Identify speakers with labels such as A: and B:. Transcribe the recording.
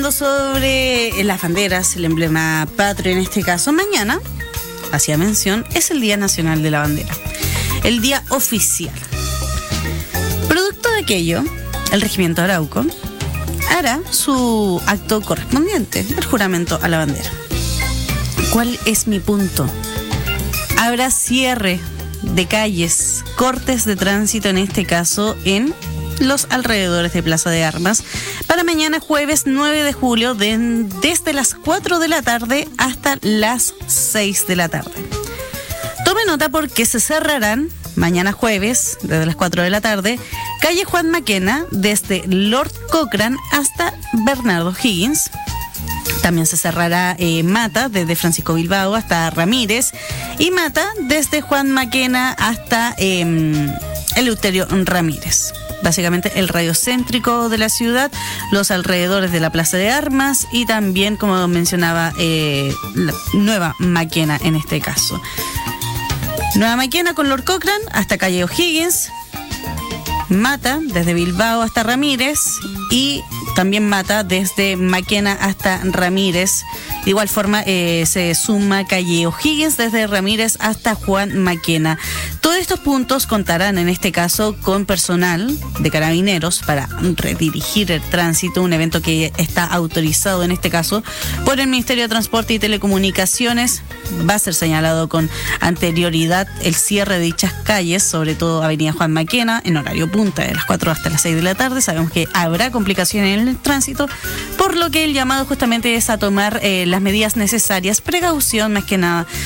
A: Sobre las banderas, el emblema patrio en este caso, mañana, hacía mención, es el Día Nacional de la Bandera, el día oficial. Producto de aquello, el Regimiento Arauco hará su acto correspondiente, el juramento a la bandera. ¿Cuál es mi punto? Habrá cierre de calles, cortes de tránsito en este caso en los alrededores de Plaza de Armas para mañana jueves 9 de julio desde las 4 de la tarde hasta las 6 de la tarde. Tome nota porque se cerrarán mañana jueves desde las 4 de la tarde calle Juan Maquena desde Lord Cochrane hasta Bernardo Higgins. También se cerrará Mata desde Francisco Bilbao hasta Ramírez y Mata desde Juan Maquena hasta Eleuterio Ramírez. Básicamente el radio céntrico de la ciudad, los alrededores de la Plaza de Armas y también, como mencionaba, la Nueva Maquena en este caso. Nueva Maquena con Lord Cochrane hasta calle O'Higgins, Mata desde Bilbao hasta Ramírez y también Mata desde Maquena hasta Ramírez. De igual forma se suma calle O'Higgins desde Ramírez hasta Juan Maquena. Todos estos puntos contarán en este caso con personal de carabineros para redirigir el tránsito, un evento que está autorizado en este caso por el Ministerio de Transporte y Telecomunicaciones. Va a ser señalado con anterioridad el cierre de dichas calles, sobre todo Avenida Juan Maquena, en horario punta de las 4 hasta las 6 de la tarde. Sabemos que habrá complicaciones en el tránsito, por lo que el llamado justamente es a tomar las medidas necesarias, precaución más que nada